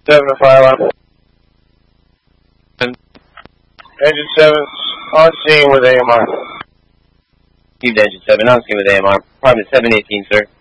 7 to fire alarm. Engine 7 on scene with AMR. Engine 7 on scene with AMR. Apartment 718, sir.